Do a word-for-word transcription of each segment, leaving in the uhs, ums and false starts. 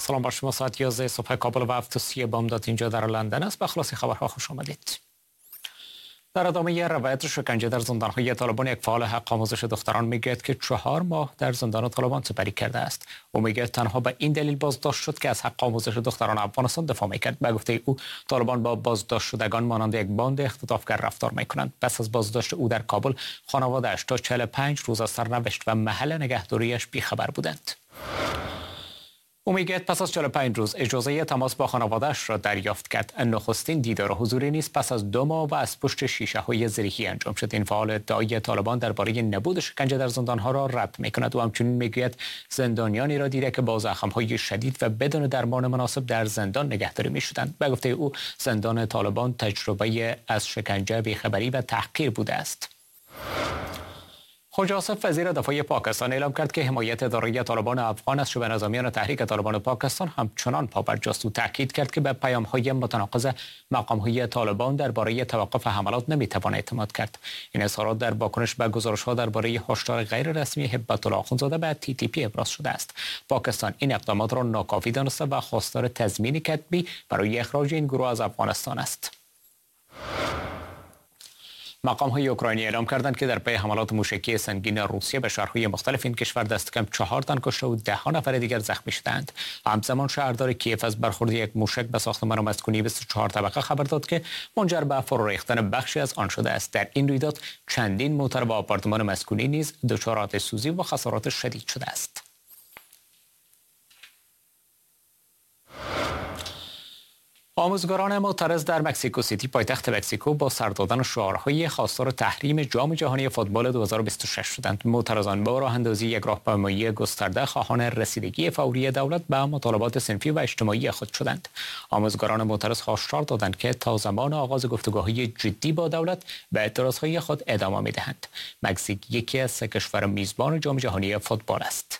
سلام بر شما. ساعت یازده صبح کابل و هفت و سی بامداد اینجا در لندن است. به خلاصه خبرها خوش آمدید. در ادامه روایت شکنجه در زندانهای طالبان، یک فعال حق آموزش دختران میگوید که چهار ماه در زندان طالبان سپری کرده است. او میگوید تنها به این دلیل بازداشت شد که از حق آموزش دختران افغانستان دفاع میکرد. به گفته او، طالبان با بازداشت شدگان مانند یک باند اختطافگر رفتار میکنند. پس از بازداشت او در کابل، خانواده‌اش تا چهل و پنج روز از سرنوشت و محل نگهداریش بیخبر بودند. او میگوید پس از چهل و پنج روز اجازه تماس با خانواده‌اش را دریافت کرد. نخستین دیدار حضوری نیز پس از دو ماه و از پشت شیشه های زریحی انجام شد. این فعال ادعای طالبان درباره نبود شکنجه در زندانها را رد میکند. و همچنین میگوید زندانیانی را دیده که با زخم‌های شدید و بدون درمان مناسب در زندان نگهداری میشدند. به گفته او، زندان طالبان تجربه از شکنجه، بیخبری و تحقیر بوده است. خواجه آصف وزیر دفاع پاکستان اعلام کرد که حمایت اداره طالبان افغان از شبه نظامیان تحریک طالبان پاکستان همچنان پابرجاست. او تاکید کرد که به پیام‌های متناقض مقام‌های طالبان درباره توقف حملات نمی‌توان اعتماد کرد. این اظهارات در واکنش به گزارش‌ها درباره هشدار غیر رسمی هبت الله اخوندزاده به تی تی پی ابراز شده است. پاکستان این اقدامات را ناکافی دانسته و خواستار تضمین کتبی برای اخراج این گروه از افغانستان است. مقام‌های اوکراینی اعلام کردند که در پی حملات موشکی سنگین روسیه به شهرهای مختلف این کشور دست کم چهار تن کشته و ده ها نفر دیگر زخمی شدند. همزمان شهردار کیف از برخورد یک موشک به ساختمان مسکونی بیست و چهار طبقه خبر داد که منجر به فرو ریختن بخشی از آن شده است. در این رویداد چندین موتر و آپارتمان مسکونی نیز دچار آتش سوزی و خسارات شدید شده است. آموزگاران معترض در مکزیکو سیتی، پایتخت مکزیکو، با سر دادن شعارهای خواستار تحریم جام جهانی فوتبال دو هزار و بیست و شش شدند. معترضان با راه اندازی یک راهپیمایی گسترده خواهان رسیدگی فوری دولت به مطالبات صنفی و اجتماعی خود شدند. آموزگاران معترض هشدار دادند که تا زمان آغاز گفتگوهای جدی با دولت به اعتراضهای خود ادامه می‌دهند. مکزیک یکی از سه کشور میزبان جام جهانی فوتبال است.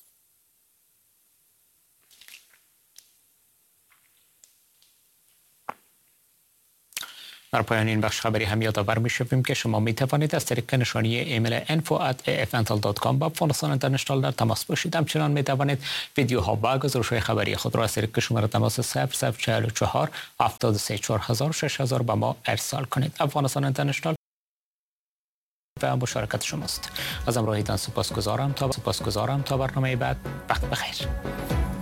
در پایان این بخش خبری هم یادآور می‌شویم که شما می توانید از طریق نشانی ایمیل info at a f n t l dot com با افغانستان اینترنشنال در تماس باشید. همچنان می توانید ویدیوها و گزارش‌های خبری خود را از طریق شماره تماس صفر صفر چهل و چهار هفتاد و سه چهار هزار شش هزار به ما ارسال کنید. افغانستان اینترنشنال و مشارکت شماست. از همراهیتان سپاسگزارم. تا سپاسگزارم تا برنامه بعد. وقت بخیر.